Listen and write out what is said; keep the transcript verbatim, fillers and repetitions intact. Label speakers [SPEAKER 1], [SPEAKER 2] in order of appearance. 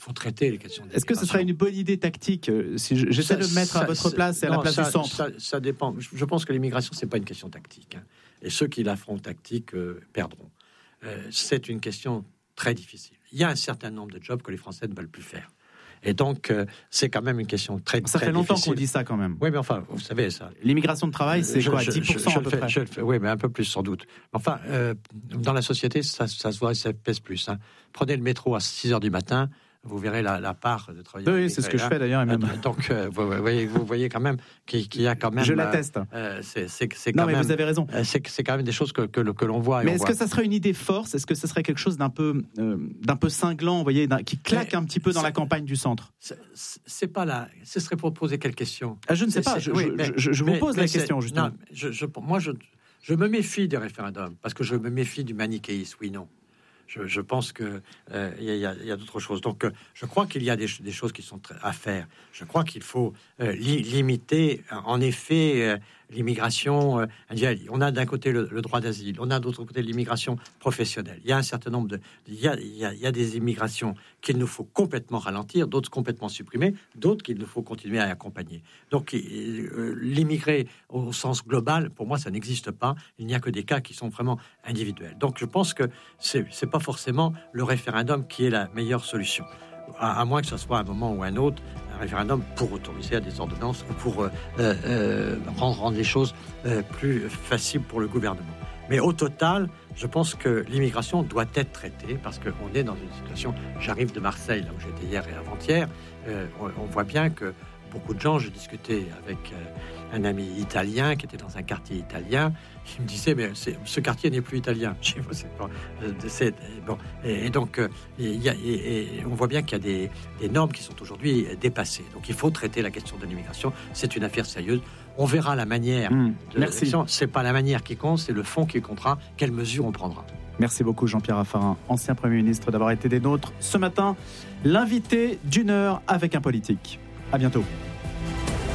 [SPEAKER 1] faut traiter les questions de
[SPEAKER 2] Est-ce que ce serait une bonne idée tactique, si je, j'essaie ça, de me mettre ça, à votre place et à non, la place
[SPEAKER 1] ça,
[SPEAKER 2] du centre
[SPEAKER 1] ça, ça dépend. Je pense que l'immigration, c'est pas une question tactique. Hein. Et ceux qui la feront tactique euh, perdront. Euh, c'est une question très difficile. Il y a un certain nombre de jobs que les Français ne veulent plus faire. Et donc, euh, c'est quand même une question très,
[SPEAKER 2] ça
[SPEAKER 1] très
[SPEAKER 2] fait longtemps
[SPEAKER 1] difficile.
[SPEAKER 2] qu'on dit ça quand même.
[SPEAKER 1] Oui, mais enfin, vous savez ça.
[SPEAKER 2] L'immigration de travail, c'est
[SPEAKER 1] je,
[SPEAKER 2] quoi,
[SPEAKER 1] je,
[SPEAKER 2] dix pour cent
[SPEAKER 1] je, je
[SPEAKER 2] à peu
[SPEAKER 1] fais,
[SPEAKER 2] près
[SPEAKER 1] je le fais, oui, mais un peu plus sans doute. Enfin, euh, dans la société, ça, ça se voit, ça pèse plus. Hein. Prenez le métro à six heures du matin, vous verrez la, la part de travail.
[SPEAKER 2] Oui, c'est ce que je fais d'ailleurs. Même.
[SPEAKER 1] Donc, euh, vous, voyez, vous voyez quand même qu'il, qu'il y a quand même.
[SPEAKER 2] Je l'atteste.
[SPEAKER 1] Euh, c'est, c'est, c'est
[SPEAKER 2] non,
[SPEAKER 1] quand
[SPEAKER 2] mais
[SPEAKER 1] même,
[SPEAKER 2] vous avez raison.
[SPEAKER 1] C'est, c'est quand même des choses que, que, que l'on voit.
[SPEAKER 2] Mais
[SPEAKER 1] on
[SPEAKER 2] est-ce
[SPEAKER 1] voit.
[SPEAKER 2] que ça serait une idée force ? Est-ce que ce serait quelque chose d'un peu, euh, d'un peu cinglant, vous voyez, qui claque mais un petit peu dans ça, la campagne du centre ?
[SPEAKER 1] c'est, c'est pas là. Ce serait pour poser quelle question ?
[SPEAKER 2] ah, Je ne sais pas. Je, oui, je, je, je vous pose mais, la question, justement.
[SPEAKER 1] Non, je, je, moi, je, je me méfie des référendums parce que je me méfie du manichéisme, oui, non. Je, je pense que euh, y, y, a, y a d'autres choses. Donc, euh, je crois qu'il y a des, des choses qui sont à faire. Je crois qu'il faut euh, li, limiter, en effet, euh, l'immigration euh, individuelle. On a d'un côté le, le droit d'asile, on a d'autre côté l'immigration professionnelle. Il y a un certain nombre de, il y a, il y a, il y a des immigrations qu'il nous faut complètement ralentir, d'autres complètement supprimer, d'autres qu'il nous faut continuer à accompagner. Donc, euh, l'immigré au sens global, pour moi, ça n'existe pas. Il n'y a que des cas qui sont vraiment individuels. Donc, je pense que c'est, c'est pas forcément le référendum qui est la meilleure solution. À, à moins que ce soit à un moment ou un autre, un référendum pour autoriser à des ordonnances ou pour euh, euh, rendre, rendre les choses euh, plus faciles pour le gouvernement. Mais au total, je pense que l'immigration doit être traitée parce qu'on est dans une situation... J'arrive de Marseille, là où j'étais hier et avant-hier. Euh, on, on voit bien que beaucoup de gens... Je discutais avec euh, un ami italien qui était dans un quartier italien. Il me disait, mais c'est, ce quartier n'est plus italien. Je sais pas, c'est pas, c'est, bon, et, et donc, euh, il y a, et, et on voit bien qu'il y a des, des normes qui sont aujourd'hui dépassées. Donc, il faut traiter la question de l'immigration. C'est une affaire sérieuse. On verra la manière
[SPEAKER 2] mmh,
[SPEAKER 1] de
[SPEAKER 2] merci.
[SPEAKER 1] l'action. C'est pas la manière qui compte, c'est le fond qui comptera. Quelles mesures on prendra.
[SPEAKER 2] Merci beaucoup Jean-Pierre Raffarin, ancien Premier ministre, d'avoir été des nôtres ce matin. L'invité d'une heure avec un politique. À bientôt.